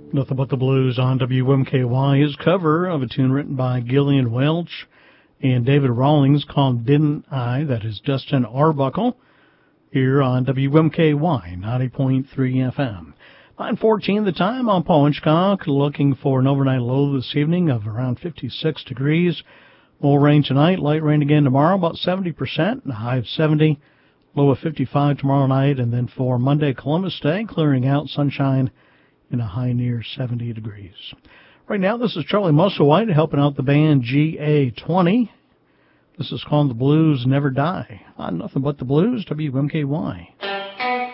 Nothing But the Blues on WMKY. His cover of a tune written by Gillian Welch and David Rawlings called Didn't I? That is Dustin Arbuckle here on WMKY 90.3 FM. 9:14 the time on Paul Hitchcock, looking for an overnight low this evening of around 56 degrees. More rain tonight, light rain again tomorrow, about 70%, a high of 70, low of 55 tomorrow night, and then for Monday, Columbus Day, clearing out, sunshine, in a high near 70 degrees. Right now, this is Charlie Musselwhite helping out the band GA20. This is called The Blues Never Die on Nothing But the Blues, WMKY.